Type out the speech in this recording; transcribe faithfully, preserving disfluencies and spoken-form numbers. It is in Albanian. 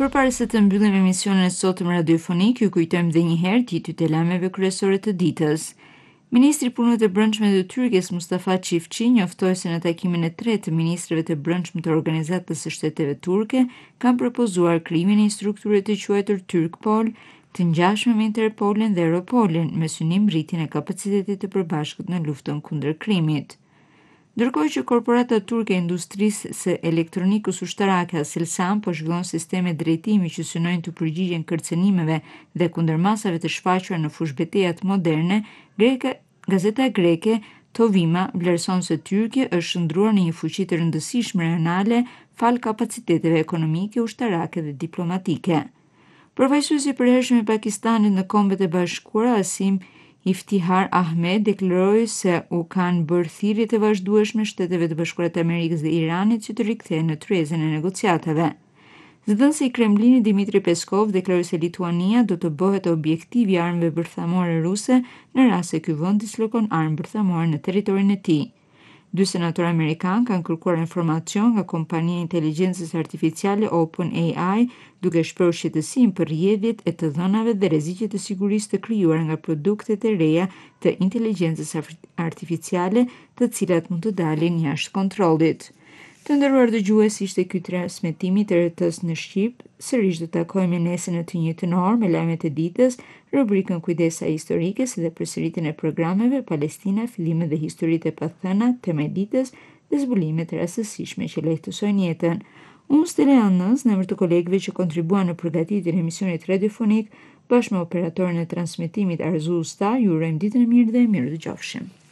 Përpara se të mbyllim emisionin e sotëm radiofonik, ju kujtojmë edhe një herë titujt e lajmeve kryesore të ditës. Ministri i Punëve të Brendshme të Turqisë Mustafa Çiftçi njoftoi se në takimin e tretë të ministrëve të brendshëm të Organizatës së Shteteve Turke kanë propozuar krijimin e një strukture të quajtur Turkpol, të ngjashme me Interpolin dhe Europolin, me synim rritjen e kapacitetit të përbashkët në luftën kundër krimit. Ndërkohë që korporata turke e industrisë së elektronikës ushtarake Aselsan po zhvillon sisteme drejtimi që synojnë të përgjigjen kërcënimeve dhe kundërmasave të shfaqura në fushbetejat moderne, greke, gazeta greke Tovima vlerëson se Turqia është shndruar në një fuqi të rëndësishme rajonale fal kapaciteteve ekonomike, ushtarake dhe diplomatike. Përfaqësuesi i përhershëm i Pakistanit në Kombet e Bashkuara, Asim Iftihar Ahmed, deklaroi se u kanë bërë thirrje të vazhdueshme Shteteve të Bashkuara të Amerikës dhe Iranit që të rikthehen në tryezën e negociatave. Zëdhënësi i Kremlinit Dmitri Peskov deklaroi se Lituania do të bëhet objektiv i armëve bërthamore ruse në rast se ky vend dislokon armë bërthamore në territorin e tij. Dy senatorë amerikanë kanë kërkuar informacion nga kompania e inteligjencës artificiale OpenAI, duke shprehur shqetësim për rrjedhjet e të dhënave dhe rreziqet e sigurisë të krijuara nga produktet e reja të inteligjencës artificiale, të cilat mund të dalin jashtë kontrollit. Të nderuar dëgjues, ishte ky transmetimi i R T S në shqip. Sërish do të takojmë nesër në të njëjtën orë me lajmet e ditës, rubrikën Kujdesa historike, si dhe përsëritjen e programeve Palestina, fillimet dhe historitë e pathëna, tema e ditës dhe zbulimet e rastësishme që lehtësojnë jetën. Unë Stella Annës, në emër të kolegëve që kontribuan në përgatitjen e emisionit radiofonik, bashkë me operatorën e transmetimit Arzu Usta, ju urojmë ditën e mirë dhe mirë dëgjofshim.